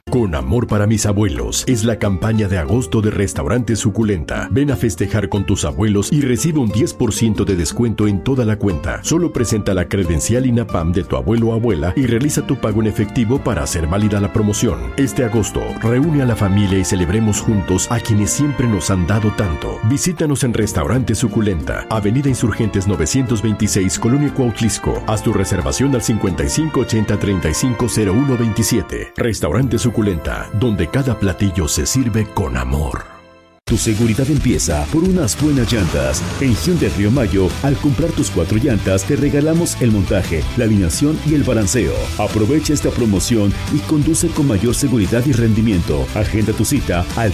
Con amor para mis abuelos es la campaña de agosto de Restaurante Suculenta. Ven a festejar con tus abuelos y recibe un 10% de descuento en toda la cuenta. Solo presenta la credencial INAPAM de tu abuelo o abuela y realiza tu pago en efectivo para hacer válida la promoción. Este agosto, reúne a la familia y celebremos juntos a quienes siempre nos han dado tanto. Visítanos en Restaurante Suculenta, Avenida Insurgentes 926, Colonia Cuautlisco. Haz tu reservación al 5580-350127. Restaurante Suculenta, donde cada platillo se sirve con amor. Tu seguridad empieza por unas buenas llantas. En Hyundai Río Mayo, al comprar tus 4 llantas, te regalamos el montaje, la alineación y el balanceo. Aprovecha esta promoción y conduce con mayor seguridad y rendimiento. Agenda tu cita al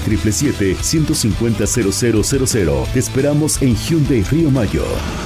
777-150-0000. Te esperamos en Hyundai Río Mayo.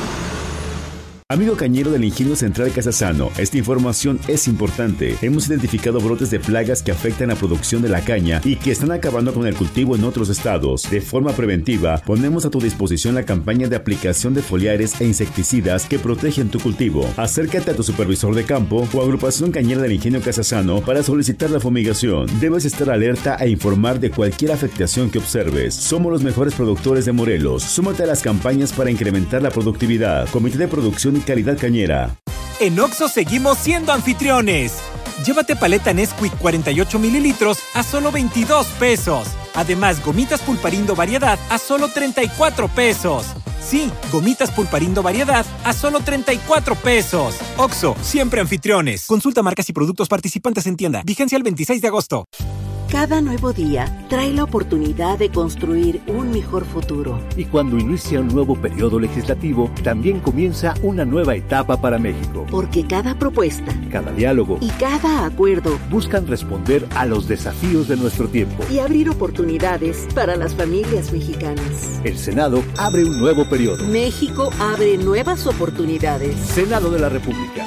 Amigo cañero del Ingenio Central Casasano, esta información es importante. Hemos identificado brotes de plagas que afectan la producción de la caña y que están acabando con el cultivo en otros estados. De forma preventiva, ponemos a tu disposición la campaña de aplicación de foliares e insecticidas que protegen tu cultivo. Acércate a tu supervisor de campo o agrupación cañera del Ingenio Casasano para solicitar la fumigación. Debes estar alerta e informar de cualquier afectación que observes. Somos los mejores productores de Morelos. Súmate a las campañas para incrementar la productividad. Comité de Producción y Calidad Cañera. En Oxxo seguimos siendo anfitriones. Llévate paleta Nesquik 48 mililitros a solo 22 pesos. Además, gomitas Pulparindo Variedad a solo 34 pesos. Sí, gomitas Pulparindo Variedad a solo 34 pesos. Oxxo, siempre anfitriones. Consulta marcas y productos participantes en tienda. Vigencia el 26 de agosto. Cada nuevo día trae la oportunidad de construir un mejor futuro. Y cuando inicia un nuevo periodo legislativo, también comienza una nueva etapa para México. Porque cada propuesta, cada diálogo y cada acuerdo buscan responder a los desafíos de nuestro tiempo y abrir oportunidades para las familias mexicanas. El Senado abre un nuevo periodo. México abre nuevas oportunidades. Senado de la República.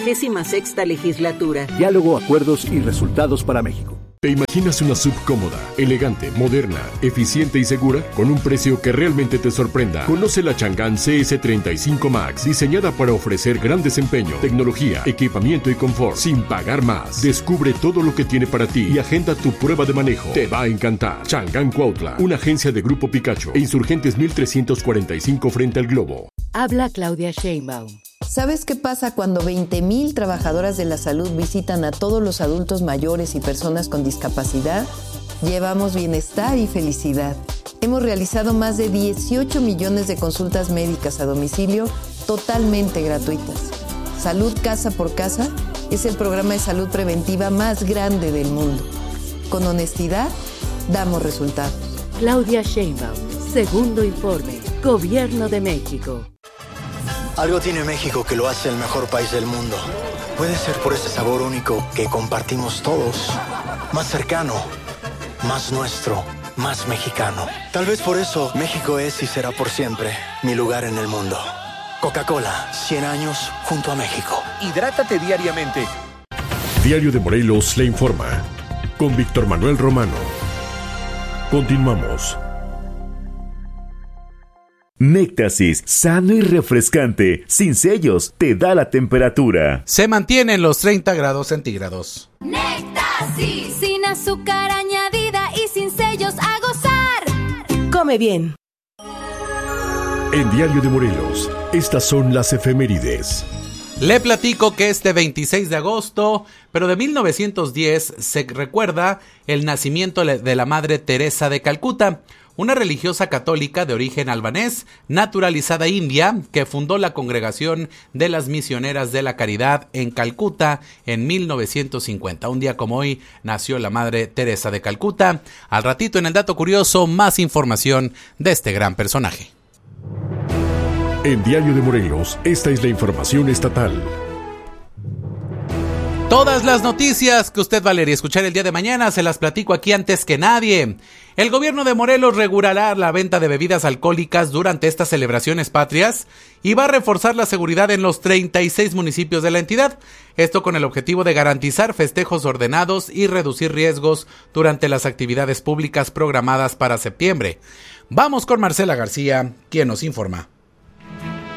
66ª legislatura. Diálogo, acuerdos y resultados para México. ¿Te imaginas una sub cómoda, elegante, moderna, eficiente y segura? Con un precio que realmente te sorprenda. Conoce la Chang'an CS35 Max, diseñada para ofrecer gran desempeño, tecnología, equipamiento y confort, sin pagar más. Descubre todo lo que tiene para ti y agenda tu prueba de manejo. Te va a encantar. Chang'an Cuautla, una agencia de Grupo Picacho e Insurgentes 1345 frente al Globo. Habla Claudia Sheinbaum. ¿Sabes qué pasa cuando 20,000 trabajadoras de la salud visitan a todos los adultos mayores y personas con discapacidad? Llevamos bienestar y felicidad. Hemos realizado más de 18 millones de consultas médicas a domicilio totalmente gratuitas. Salud Casa por Casa es el programa de salud preventiva más grande del mundo. Con honestidad, damos resultados. Claudia Sheinbaum, segundo informe, Gobierno de México. Algo tiene México que lo hace el mejor país del mundo. Puede ser por ese sabor único que compartimos todos. Más cercano, más nuestro, más mexicano. Tal vez por eso México es y será por siempre mi lugar en el mundo. Coca-Cola, 100 años junto a México. Hidrátate diariamente. Diario de Morelos le informa. Con Víctor Manuel Romano. Continuamos. Néctasis, sano y refrescante, sin sellos, te da la temperatura. Se mantiene en los 30 grados centígrados. Néctasis, sin azúcar añadida y sin sellos, a gozar. Come bien. En Diario de Morelos, estas son las efemérides. Le platico que este 26 de agosto, pero de 1910, se recuerda el nacimiento de la Madre Teresa de Calcuta, una religiosa católica de origen albanés, naturalizada india, que fundó la Congregación de las Misioneras de la Caridad en Calcuta en 1950. Un día como hoy nació la Madre Teresa de Calcuta. Al ratito en el dato curioso, más información de este gran personaje. En Diario de Morelos, esta es la información estatal. Todas las noticias que usted va a leer y escuchar el día de mañana se las platico aquí antes que nadie. El gobierno de Morelos regulará la venta de bebidas alcohólicas durante estas celebraciones patrias y va a reforzar la seguridad en los 36 municipios de la entidad. Esto con el objetivo de garantizar festejos ordenados y reducir riesgos durante las actividades públicas programadas para septiembre. Vamos con Marcela García, quien nos informa.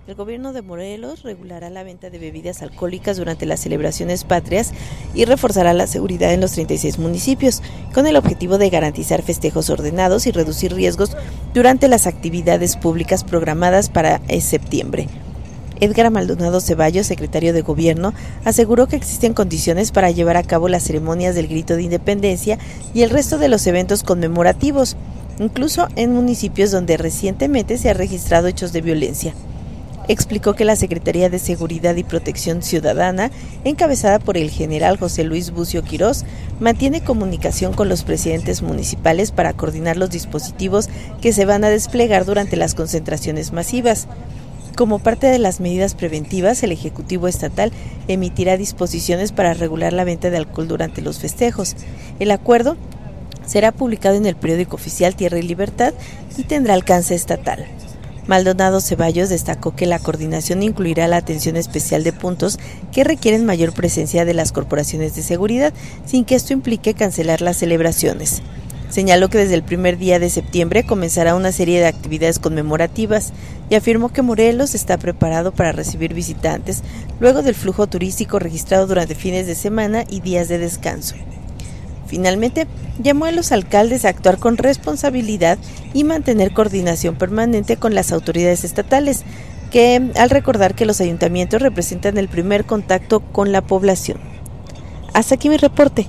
El gobierno de Morelos regulará la venta de bebidas alcohólicas durante las celebraciones patrias y reforzará la seguridad en los 36 municipios, con el objetivo de garantizar festejos ordenados y reducir riesgos durante las actividades públicas programadas para septiembre. Edgar Maldonado Ceballos, secretario de Gobierno, aseguró que existen condiciones para llevar a cabo las ceremonias del Grito de Independencia y el resto de los eventos conmemorativos, incluso en municipios donde recientemente se han registrado hechos de violencia. Explicó que la Secretaría de Seguridad y Protección Ciudadana, encabezada por el general José Luis Bucio Quirós, mantiene comunicación con los presidentes municipales para coordinar los dispositivos que se van a desplegar durante las concentraciones masivas. Como parte de las medidas preventivas, el Ejecutivo Estatal emitirá disposiciones para regular la venta de alcohol durante los festejos. El acuerdo será publicado en el periódico oficial Tierra y Libertad y tendrá alcance estatal. Maldonado Ceballos destacó que la coordinación incluirá la atención especial de puntos que requieren mayor presencia de las corporaciones de seguridad, sin que esto implique cancelar las celebraciones. Señaló que desde el primer día de septiembre comenzará una serie de actividades conmemorativas y afirmó que Morelos está preparado para recibir visitantes luego del flujo turístico registrado durante fines de semana y días de descanso. Finalmente, llamó a los alcaldes a actuar con responsabilidad y mantener coordinación permanente con las autoridades estatales, que al recordar que los ayuntamientos representan el primer contacto con la población. Hasta aquí mi reporte.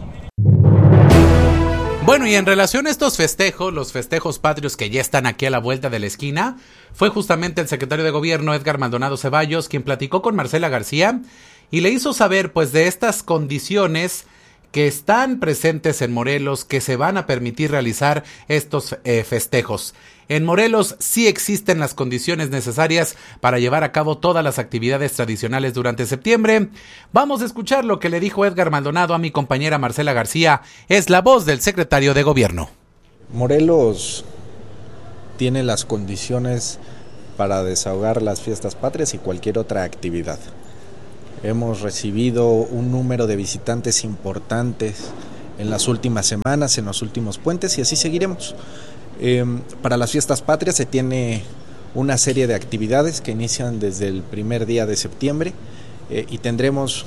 Bueno, y en relación a estos festejos, los festejos patrios que ya están aquí a la vuelta de la esquina, fue justamente el secretario de Gobierno, Edgar Maldonado Ceballos, quien platicó con Marcela García y le hizo saber pues de estas condiciones que están presentes en Morelos, que se van a permitir realizar estos festejos. En Morelos sí existen las condiciones necesarias para llevar a cabo todas las actividades tradicionales durante septiembre. Vamos a escuchar lo que le dijo Edgar Maldonado a mi compañera Marcela García. Es la voz del secretario de Gobierno. Morelos tiene las condiciones para desahogar las fiestas patrias y cualquier otra actividad. Hemos recibido un número de visitantes importantes en las últimas semanas, en los últimos puentes, y así seguiremos. Para las fiestas patrias se tiene una serie de actividades que inician desde el primer día de septiembre y tendremos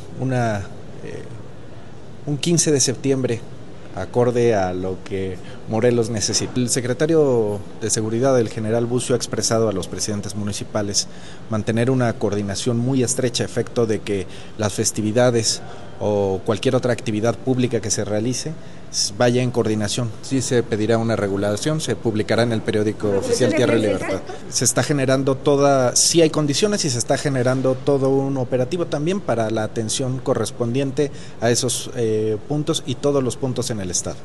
un 15 de septiembre acorde a lo que Morelos necesita. El secretario de Seguridad, el general Bucio, ha expresado a los presidentes municipales mantener una coordinación muy estrecha a efecto de que las festividades o cualquier otra actividad pública que se realice vaya en coordinación. Sí se pedirá una regulación, se publicará en el periódico oficial Tierra y Libertad. Se está generando sí hay condiciones y se está generando todo un operativo también para la atención correspondiente a esos puntos y todos los puntos en el estado.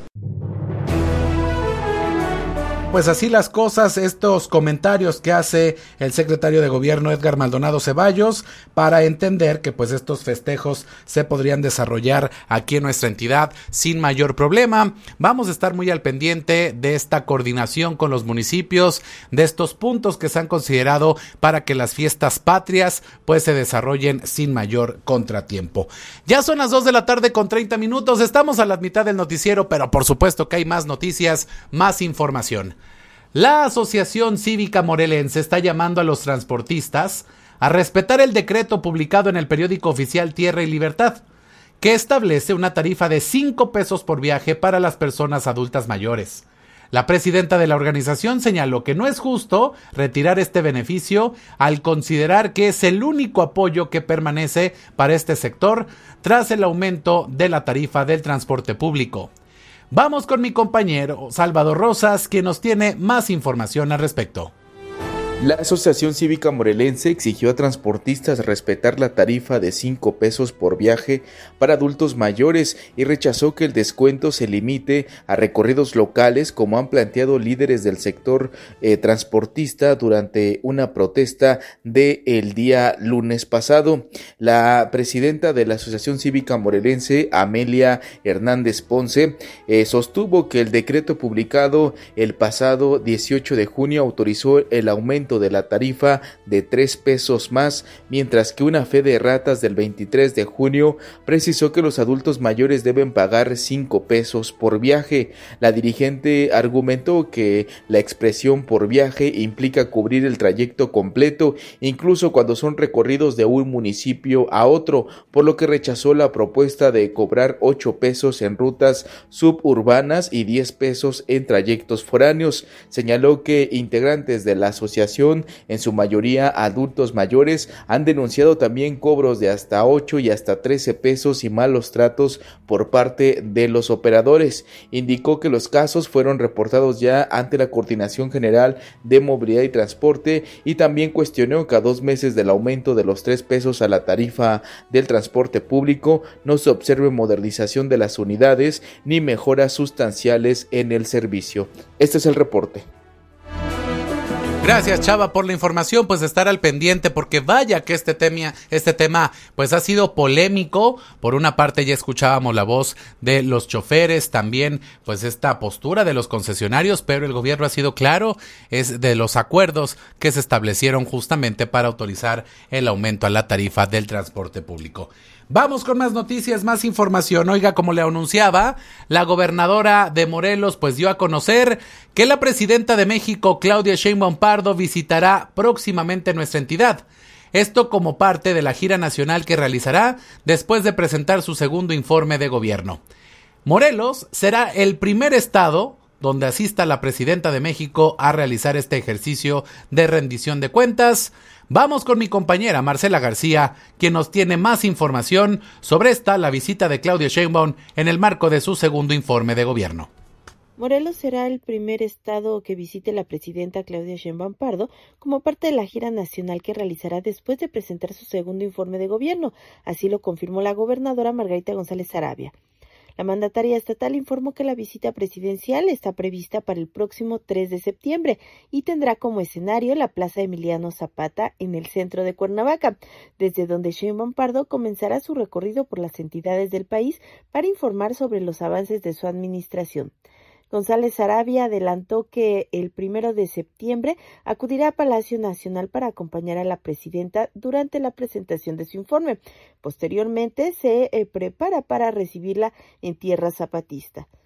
Pues así las cosas, estos comentarios que hace el secretario de Gobierno Edgar Maldonado Ceballos para entender que pues estos festejos se podrían desarrollar aquí en nuestra entidad sin mayor problema. Vamos a estar muy al pendiente de esta coordinación con los municipios, de estos puntos que se han considerado para que las fiestas patrias pues se desarrollen sin mayor contratiempo. Ya son las 2:30 p.m, estamos a la mitad del noticiero, pero por supuesto que hay más noticias, más información. La Asociación Cívica Morelense está llamando a los transportistas a respetar el decreto publicado en el periódico oficial Tierra y Libertad, que establece una tarifa de 5 pesos por viaje para las personas adultas mayores. La presidenta de la organización señaló que no es justo retirar este beneficio al considerar que es el único apoyo que permanece para este sector tras el aumento de la tarifa del transporte público. Vamos con mi compañero Salvador Rosas, quien nos tiene más información al respecto. La Asociación Cívica Morelense exigió a transportistas respetar la tarifa de 5 pesos por viaje para adultos mayores y rechazó que el descuento se limite a recorridos locales, como han planteado líderes del sector transportista durante una protesta del día lunes pasado. La presidenta de la Asociación Cívica Morelense, Amelia Hernández Ponce, sostuvo que el decreto publicado el pasado 18 de junio autorizó el aumento aumento de la tarifa de 3 pesos más, mientras que una fe de ratas del 23 de junio precisó que los adultos mayores deben pagar 5 pesos por viaje. La dirigente argumentó que la expresión por viaje implica cubrir el trayecto completo, incluso cuando son recorridos de un municipio a otro, por lo que rechazó la propuesta de cobrar 8 pesos en rutas suburbanas y 10 pesos en trayectos foráneos. Señaló que integrantes de la asociación, en su mayoría adultos mayores, han denunciado también cobros de hasta 8 y hasta 13 pesos y malos tratos por parte de los operadores. Indicó que los casos fueron reportados ya ante la Coordinación General de Movilidad y Transporte y también cuestionó que a 2 meses del aumento de los 3 pesos a la tarifa del transporte público no se observe modernización de las unidades ni mejoras sustanciales en el servicio. Este es el reporte. Gracias, Chava, por la información, pues estar al pendiente, porque vaya que este tema pues ha sido polémico. Por una parte ya escuchábamos la voz de los choferes, también pues esta postura de los concesionarios, pero el gobierno ha sido claro, es de los acuerdos que se establecieron justamente para autorizar el aumento a la tarifa del transporte público. Vamos con más noticias, más información. Oiga, como le anunciaba, la gobernadora de Morelos pues dio a conocer que la presidenta de México, Claudia Sheinbaum Pardo, visitará próximamente nuestra entidad. Esto como parte de la gira nacional que realizará después de presentar su segundo informe de gobierno. Morelos será el primer estado donde asista la presidenta de México a realizar este ejercicio de rendición de cuentas. Vamos con mi compañera Marcela García, quien nos tiene más información sobre la visita de Claudia Sheinbaum en el marco de su segundo informe de gobierno. Morelos será el primer estado que visite la presidenta Claudia Sheinbaum Pardo como parte de la gira nacional que realizará después de presentar su segundo informe de gobierno. Así lo confirmó la gobernadora Margarita González Sarabia. La mandataria estatal informó que la visita presidencial está prevista para el próximo 3 de septiembre y tendrá como escenario la Plaza Emiliano Zapata en el centro de Cuernavaca, desde donde Sheinbaum Pardo comenzará su recorrido por las entidades del país para informar sobre los avances de su administración. González Sarabia adelantó que el 1 de septiembre acudirá a Palacio Nacional para acompañar a la presidenta durante la presentación de su informe. Posteriormente se prepara para recibirla en tierra zapatista.